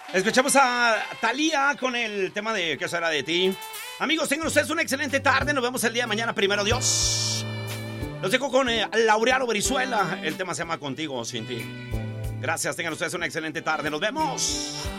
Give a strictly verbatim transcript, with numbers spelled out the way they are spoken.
Escuchamos a Thalía con el tema de ¿qué será de ti? Amigos, tengan ustedes una excelente tarde. Nos vemos el día de mañana, primero Dios. Los dejo con eh, Laureano Brizuela. El tema se llama Contigo o Sin Ti. Gracias, tengan ustedes una excelente tarde. Nos vemos.